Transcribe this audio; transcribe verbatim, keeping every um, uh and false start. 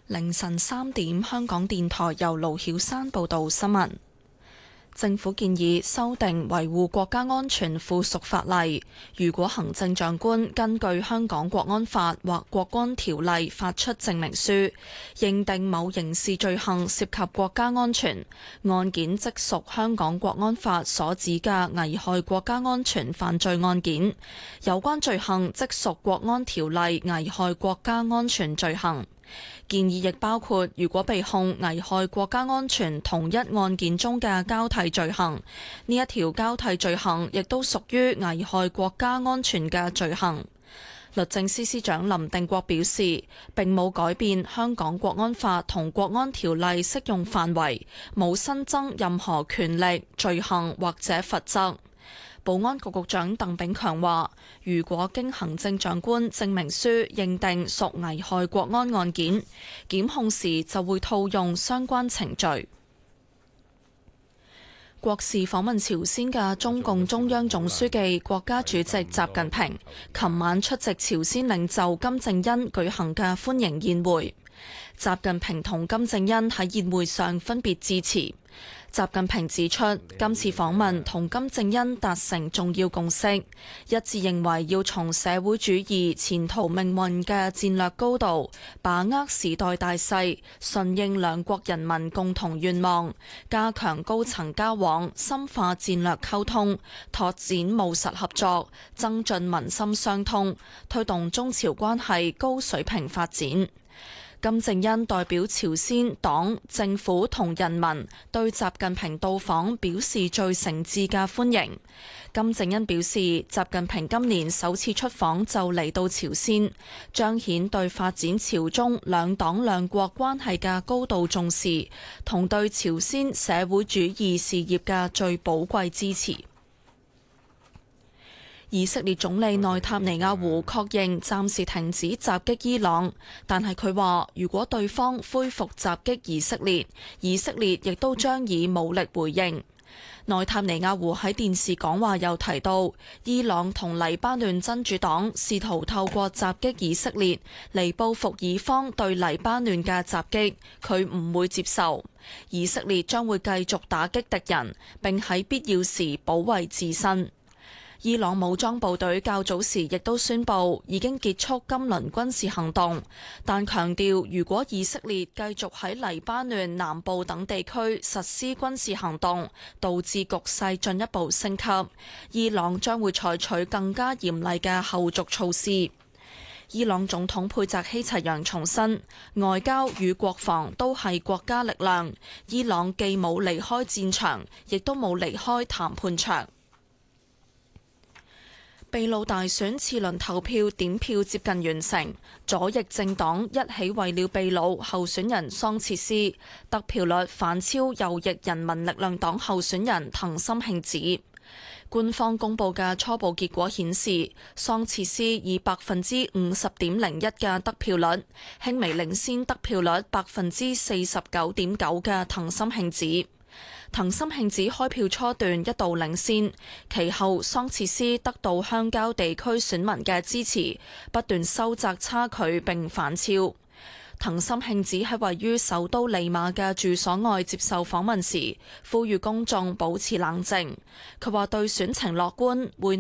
凌晨三點，香港電台由盧曉山報道新聞。政府建議修訂維護國家安全附屬法例，如果行政長官根據香港國安法或國安條例發出證明書，認定某刑事罪行涉及國家安全，案件即屬香港國安法所指嘅危害國家安全犯罪案件，有關罪行即屬國安條例危害國家安全罪行。建議亦包括，如果被控危害國家安全同一案件中嘅交替罪行，呢一條交替罪行亦都屬於危害國家安全嘅罪行。律政司司長林定國表示，並冇改變香港國安法同國安條例適用範圍，冇新增任何權力、罪行或者罰則。保安局局長鄧炳強話，如果經行政長官證明書認定屬危害國安案件，檢控時就會套用相關程序。國事訪問朝鮮嘅中共中央總書記、國家主席習近平，琴晚出席朝鮮領袖金正恩舉行嘅歡迎宴會。習近平同金正恩喺宴會上分別致辭。習近平指出，今次訪問同金正恩達成重要共識，一致認為要從社會主義前途命運嘅戰略高度，把握時代大勢，順應兩國人民共同願望，加強高層交往，深化戰略溝通，拓展務實合作，增進民心相通，推動中朝關係高水平發展。金正恩代表朝鮮黨、政府同人民對習近平到訪表示最誠摯嘅歡迎。金正恩表示，習近平今年首次出訪就嚟到朝鮮，彰顯對發展朝中兩黨兩國關係嘅高度重視，同對朝鮮社會主義事業嘅最寶貴支持。以色列總理內塔尼亞胡確認暫時停止襲擊伊朗，但係佢話如果對方恢復襲擊以色列，以色列亦都將以武力回應。內塔尼亞胡喺電視講話又提到，伊朗同黎巴嫩真主黨試圖透過襲擊以色列嚟報復以方對黎巴嫩嘅襲擊，佢唔會接受。以色列將會繼續打擊敵人，並喺必要時保衛自身。伊朗武裝部隊較早時亦都宣布已經結束今輪軍事行動，但強調如果以色列繼續喺黎巴嫩南部等地區實施軍事行動，導致局勢進一步升級，伊朗將會採取更加嚴厲嘅後續措施。伊朗總統佩澤希齊揚重申，外交與國防都係國家力量，伊朗既冇離開戰場，亦都冇離開談判場。秘魯大選次輪投票點票接近完成，左翼政黨一起為了秘魯候選人桑切斯得票率反超右翼人民力量黨候選人藤森慶子。官方公佈嘅初步結果顯示，桑切斯以百分之五十點零一嘅得票率，輕微領先得票率百分之四十九點九嘅藤森慶子。藤森慶子開票初段一度領先，其後桑切斯得到鄉郊地區選民嘅支持，不斷收窄差距並反超。藤森慶子喺位於首都利馬嘅住所外接受訪問時，呼籲公眾保持冷靜。佢話對選情樂觀，會